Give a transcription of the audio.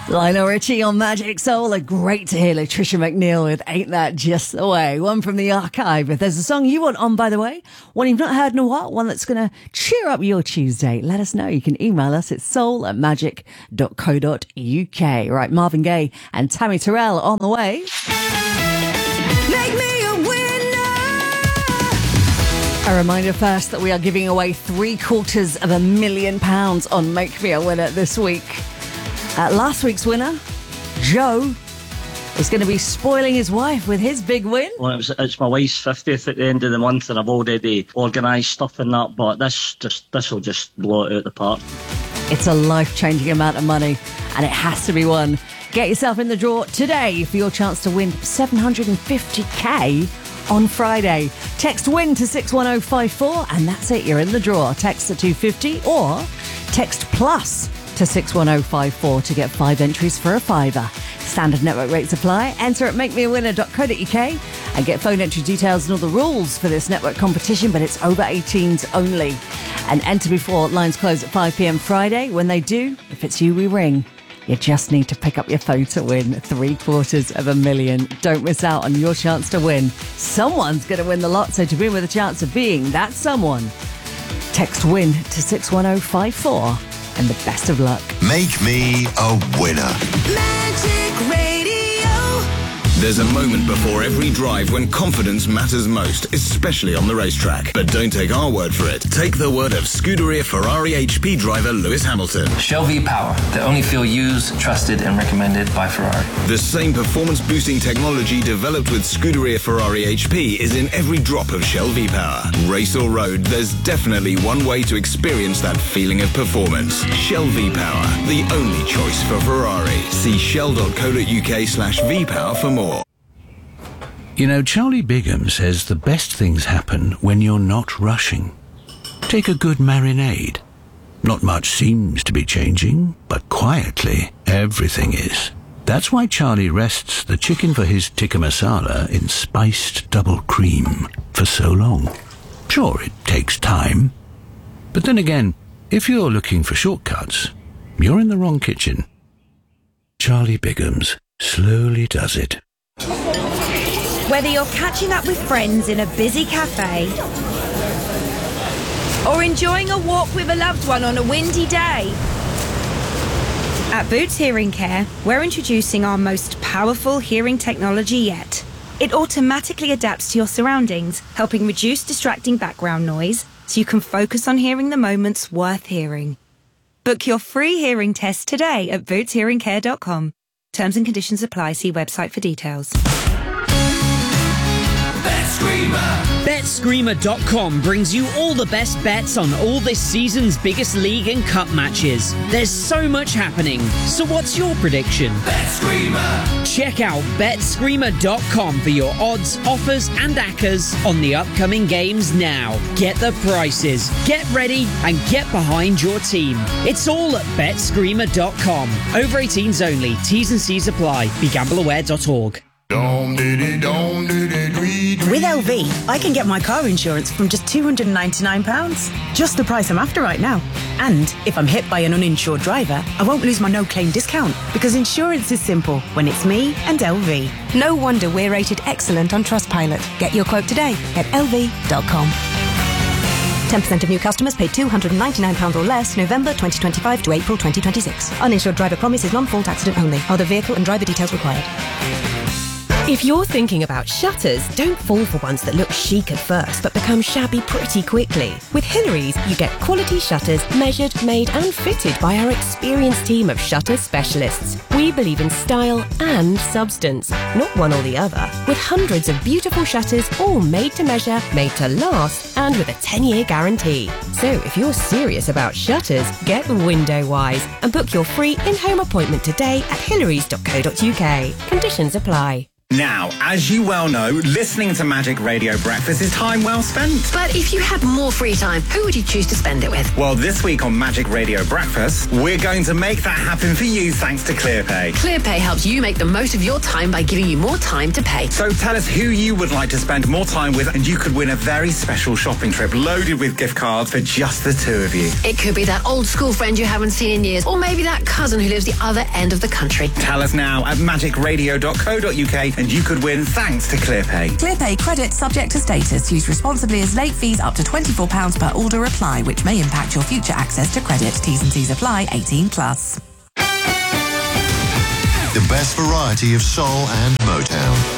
Lionel Richie on Magic Soul. Great to hear Latricia McNeil with Ain't That Just the Way. One from the archive. If there's a song you want on, by the way, one you've not heard in a while, one that's going to cheer up your Tuesday, let us know. You can email us at soul@magic.co.uk. Right, Marvin Gaye and Tammy Terrell on the way. Make me a winner! A reminder first that we are giving away £750,000 on Make Me a Winner this week. Last week's winner, Joe, is going to be spoiling his wife with his big win. Well, it's my wife's 50th at the end of the month, and I've already organised stuff and that, but this will just blow it out the park. It's a life-changing amount of money, and it has to be won. Get yourself in the draw today for your chance to win $750,000 on Friday. Text WIN to 61054, and that's it. You're in the draw. Text to 250 or text PLUS to 61054 to get 5 entries for a £5. Standard network rates apply. Enter at makemeawinner.co.uk and get phone entry details and all the rules for this network competition, but it's over 18s only. And enter before lines close at 5 p.m. Friday. When they do, if it's you, we ring. You just need to pick up your phone to win $750,000. Don't miss out on your chance to win. Someone's going to win the lot, so to win with a chance of being that someone, text WIN to 61054. And the best of luck. Make me a winner. Magic Radio. There's a moment before every drive when confidence matters most, especially on the racetrack. But don't take our word for it. Take the word of Scuderia Ferrari HP driver Lewis Hamilton. Shell V-Power, the only fuel used, trusted and recommended by Ferrari. The same performance-boosting technology developed with Scuderia Ferrari HP is in every drop of Shell V-Power. Race or road, there's definitely one way to experience that feeling of performance. Shell V-Power, the only choice for Ferrari. See shell.co.uk/V-Power for more. You know, Charlie Bigham says the best things happen when you're not rushing. Take a good marinade. Not much seems to be changing, but quietly, everything is. That's why Charlie rests the chicken for his tikka masala in spiced double cream for so long. Sure, it takes time. But then again, if you're looking for shortcuts, you're in the wrong kitchen. Charlie Bigham's slowly does it. Whether you're catching up with friends in a busy cafe or enjoying a walk with a loved one on a windy day, at Boots Hearing Care, we're introducing our most powerful hearing technology yet. It automatically adapts to your surroundings, helping reduce distracting background noise so you can focus on hearing the moments worth hearing. Book your free hearing test today at bootshearingcare.com. Terms and conditions apply. See website for details. BetScreamer.com brings you all the best bets on all this season's biggest league and cup matches. There's so much happening. So what's your prediction? BetScreamer. Check out BetScreamer.com for your odds, offers and accas on the upcoming games now. Get the prices, get ready and get behind your team. It's all at BetScreamer.com. Over 18s only. T's and C's apply. BeGambleAware.org. With LV, I can get my car insurance from just £299. Just the price I'm after right now. And if I'm hit by an uninsured driver, I won't lose my no-claim discount because insurance is simple when it's me and LV. No wonder we're rated excellent on Trustpilot. Get your quote today at lv.com. 10% of new customers paid £299 or less November 2025 to April 2026. Uninsured driver promise is non-fault accident only. Other vehicle and driver details required. If you're thinking about shutters, don't fall for ones that look chic at first but become shabby pretty quickly. With Hillary's, you get quality shutters measured, made and fitted by our experienced team of shutter specialists. We believe in style and substance, not one or the other. With hundreds of beautiful shutters, all made to measure, made to last, and with a 10-year guarantee. So if you're serious about shutters, get Window Wise and book your free in-home appointment today at hillarys.co.uk. Conditions apply. Now, as you well know, listening to Magic Radio Breakfast is time well spent. But if you had more free time, who would you choose to spend it with? Well, this week on Magic Radio Breakfast, we're going to make that happen for you thanks to ClearPay. ClearPay helps you make the most of your time by giving you more time to pay. So tell us who you would like to spend more time with, and you could win a very special shopping trip loaded with gift cards for just the two of you. It could be that old school friend you haven't seen in years, or maybe that cousin who lives the other end of the country. Tell us now at magicradio.co.uk and you could win thanks to ClearPay. ClearPay credit subject to status. Used responsibly as late fees up to £24 per order apply, which may impact your future access to credit. T's and C's apply. 18+. The best variety of soul and Motown.